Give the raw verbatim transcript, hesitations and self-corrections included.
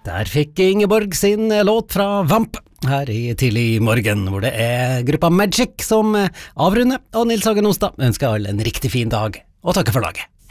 Der fikk Ingeborg sin låt fra Vamp her i tidlig morgen, hvor det er gruppa Magic som avrunder, og Nils Hagen Ostad ønsker alle en riktig fin dag, og takker for laget.